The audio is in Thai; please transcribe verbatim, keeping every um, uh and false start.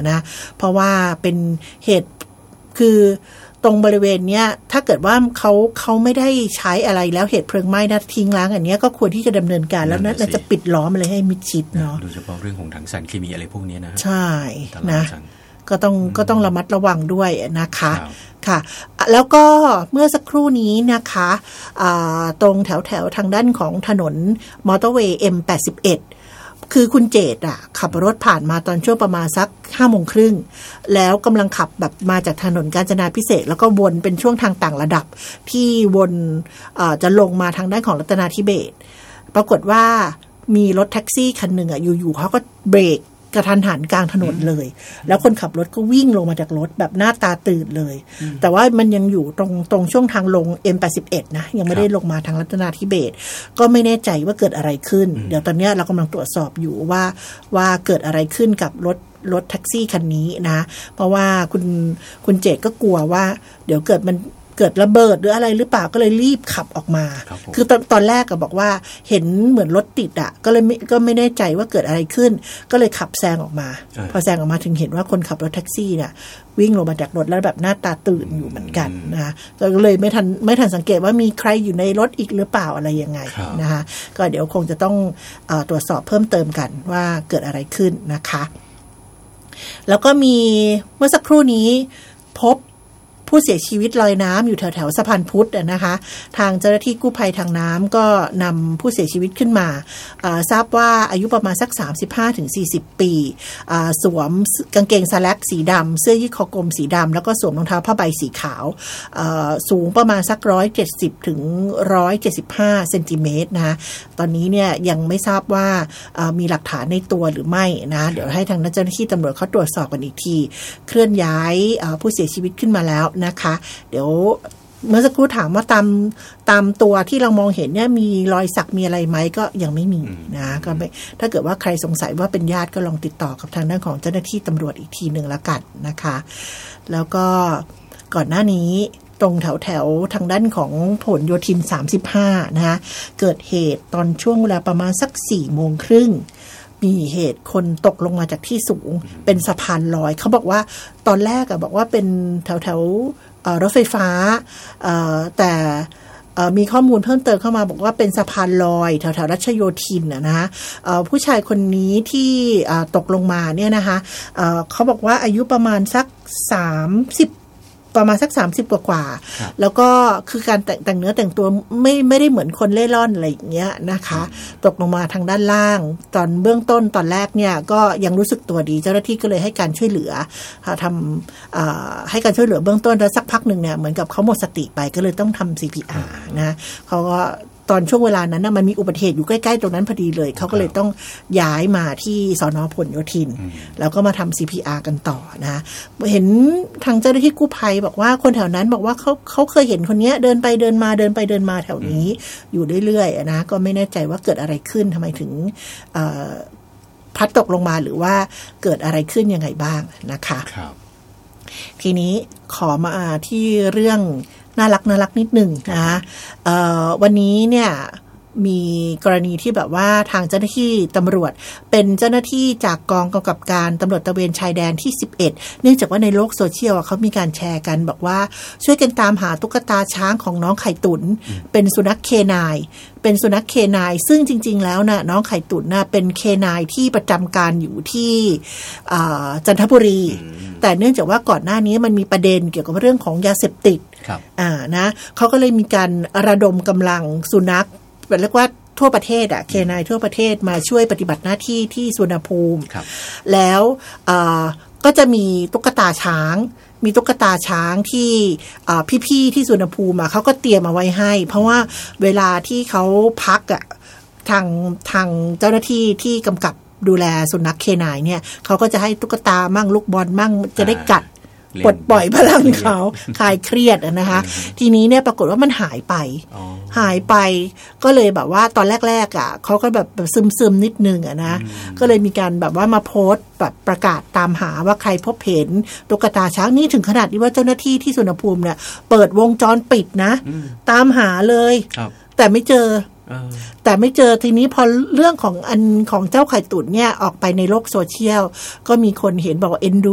นะเพราะว่าเป็นเหตุคือตรงบริเวณเนี้ยถ้าเกิดว่าเขาเขาไม่ได้ใช้อะไรแล้วเหตุเพลิงไหม้นะทิ้งร้างอันนี้ก็ควรที่จะดำเนินการแล้วน่าจะปิดล้อมอะไรให้มิดชิดเนาะโดยเฉพาะเรื่องของถังสารเคมีอะไรพวกนี้นะใช่นะก็ต้องก็ต้องระมัดระวังด้วยนะคะค่ะแล้วก็เมื่อสักครู่นี้นะคะตรงแถวแถวทางด้านของถนนมอเตอร์เวย์ เอ็ม แปดสิบเอ็ดคือคุณเจตอ่ะขับรถผ่านมาตอนช่วงประมาณสักห้าโมงครึ่งแล้วกำลังขับแบบมาจากถนนกาญจนาพิเศษแล้วก็วนเป็นช่วงทางต่างระดับที่วนจะลงมาทางด้านของรัตนาธิเบศรปรากฏว่ามีรถแท็กซี่คันหนึ่งอ่ะอยู่ๆเขาก็เบรกกระทันหันกลางถนนเลยแล้วคนขับรถก็วิ่งลงมาจากรถแบบหน้าตาตื่นเลยแต่ว่ามันยังอยู่ตรงตรงช่วงทางลง เอ็ม แปดสิบเอ็ด นะยังไม่ได้ลงมาทางรัตนาธิเบศรก็ไม่แน่ใจว่าเกิดอะไรขึ้นเดี๋ยวตอนนี้เรากำลังตรวจสอบอยู่ว่าว่าเกิดอะไรขึ้นกับรถรถแท็กซี่คันนี้นะเพราะว่าคุณคุณเจตก็กลัวว่าเดี๋ยวเกิดมันเกิดระเบิดหรืออะไรหรือเปล่าก็เลยรีบขับออกมาคือตอนตอนแรกก็บอกว่าเห็นเหมือนรถติดอ่ะก็เลยไม่ก็ไม่แน่ใจว่าเกิดอะไรขึ้นก็เลยขับแซงออกมาพอแซงออกมาถึงเห็นว่าคนขับรถแท็กซี่เนี่ยวิ่งลงมาจากรถแล้วแบบหน้าตาตื่นอยู่เหมือนกันนะก็เลยไม่ทันไม่ทันสังเกตว่ามีใครอยู่ในรถอีกหรือเปล่าอะไรยังไงนะคะก็เดี๋ยวคงจะต้องเอ่อตรวจสอบเพิ่มเติมกันว่าเกิดอะไรขึ้นนะคะแล้วก็มีเมื่อสักครู่นี้พบผู้เสียชีวิตลอยน้ำอยู่แถวๆสะพานพุทธนะคะทางเจ้าหน้าที่กู้ภัยทางน้ำก็นำผู้เสียชีวิตขึ้นมาทราบว่าอายุประมาณสัก สามสิบห้าถึงสี่สิบ ปีสวมกางเกงสแล็กสีดำเสื้อยืดคอกลมสีดำแล้วก็สวมรองเท้าผ้าใบสีขาวสูงประมาณสักหนึ่งร้อยเจ็ดสิบถึงหนึ่งร้อยเจ็ดสิบห้าเซนติเมตรนะตอนนี้เนี่ยยังไม่ทราบว่ามีหลักฐานในตัวหรือไม่นะเดี๋ยวให้ทางเจ้าหน้าที่ตำรวจเขาตรวจสอบกันอีกทีเคลื่อนย้ายผู้เสียชีวิตขึ้นมาแล้วนะคะเดี๋ยวเมื่อสักครู่ถามว่าตามตามตัวที่เรามองเห็นเนี่ยมีรอยสักมีอะไรไหมก็ยังไม่มีนะก็ไม่ถ้าเกิดว่าใครสงสัยว่าเป็นญาติก็ลองติดต่อกับทางด้านของเจ้าหน้าที่ตำรวจอีกทีหนึ่งละกันนะคะแล้วก็ก่อนหน้านี้ตรงแถวแถวทางด้านของผลโยธินสามสิบห้านะคะเกิดเหตุตอนช่วงเวลาประมาณสักสี่โมงครึ่งมีเหตุคนตกลงมาจากที่สูงเป็นสะพานลอยเขาบอกว่าตอนแรกอะบอกว่าเป็นแถวแถวรถไฟฟ้าแต่มีข้อมูลเพิ่มเติมเข้ามาบอกว่าเป็นสะพานลอยแถวแถวรัชโยธินนะนะผู้ชายคนนี้ที่ตกลงมาเนี่ยนะคะเขาบอกว่าอายุประมาณสักสามสิบประมาณสักสามสิบกว่าๆแล้วก็คือการแต่งแต่งเนื้อแต่งตัวไม่ไม่ได้เหมือนคนเล่ร่อนอะไรอย่างเงี้ยนะคะตกลงมาทางด้านล่างตอนเบื้องต้นตอนแรกเนี่ยก็ยังรู้สึกตัวดีเจ้าหน้าที่ก็เลยให้การช่วยเหลือทำให้การช่วยเหลือเบื้องต้นแล้วสักพักหนึ่งเนี่ยเหมือนกับเขาหมดสติไปก็เลยต้องทำ ซี พี อาร์ นะเขาก็ตอนช่วงเวลานั้นนะมันมีอุบัติเหตุอยู่ใกล้ๆตรงนั้นพอดีเลยเขาก็เลยต้องย้ายมาที่สน.ผลโยธินแล้วก็มาทำ ซี พี อาร์ กันต่อนะเห็นทางเจ้าหน้าที่กู้ภัยบอกว่าคนแถวนั้นบอกว่าเขาเขาเคยเห็นคนนี้เดินไปเดินมาเดินไปเดินมาแถวนี้อยู่เรื่อยๆนะก็ไม่แน่ใจว่าเกิดอะไรขึ้นทำไมถึงพัดตกลงมาหรือว่าเกิดอะไรขึ้นยังไงบ้างนะคะทีนี้ขอมาที่เรื่องน่ารักน่ารักนิดหนึ่งนะวันนี้เนี่ยมีกรณีที่แบบว่าทางเจ้าหน้าที่ตำรวจเป็นเจ้าหน้าที่จากกองกำกับการตำรวจตระเวนชายแดนที่สิบเอ็ดเนื่องจากว่าในโลกโซเชียลเขามีการแชร์กันบอกว่าช่วยกันตามหาตุ๊กตาช้างของน้องไข่ตุ๋นเป็นสุนัขเคนายเป็นสุนัขเคนายซึ่งจริงๆแล้วนะน้องไข่ตุ๋นนะเป็นเคนายที่ประจำการอยู่ที่จันทบุรีแต่เนื่องจากว่าก่อนหน้านี้มันมีประเด็นเกี่ยวกับเรื่องของยาเสพติดอ่านะเขาก็เลยมีการระดมกำลังสุนัขเรียกว่าทั่วประเทศอะเคนายทั่วประเทศมาช่วยปฏิบัติหน้าที่ที่สุวรรณภูมิแล้วก็จะมีตุ๊กตาช้างมีตุ๊กตาช้างที่พี่ๆที่สุวรรณภูมิเขาก็เตรียมเอาไว้ให้เพราะว่าเวลาที่เขาพักอะทางทางเจ้าหน้าที่ที่กำกับดูแลสุนัขเคนายเนี่ยเขาก็จะให้ตุ๊กตามั่งลูกบอลมั่งจะได้กัดปลดปล่อยพลังเขาคลายเครียดนะคะทีนี้เนี่ยปรากฏว่ามันหายไปหายไปก็เลยแบบว่าตอนแรกๆอ่ะเขาก็แบบซึมๆนิดนึงอ่ะนะก็เลยมีการแบบว่ามาโพสต์แบบประกาศตามหาว่าใครพบเห็นตุ๊กตาช้างนี่ถึงขนาดที่ว่าเจ้าหน้าที่ที่สุวรรณภูมิเนี่ยเปิดวงจรปิดนะตามหาเลยแต่ไม่เจอแต่ไม่เจอทีนี้พอเรื่องของอันของเจ้าไข่ตุ๋นเนี่ยออกไปในโลกโซเชียลก็มีคนเห็นบอกว่าเอ็นดู